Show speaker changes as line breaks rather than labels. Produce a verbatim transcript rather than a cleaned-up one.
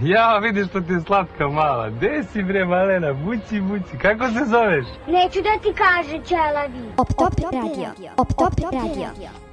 Ja, vidiš što ti je slatka mala. Gde si bre, malena? Buci, buci. Kako se zoveš?
Neću da ti kaže, ćelavi.
Op top radio. Op top radio.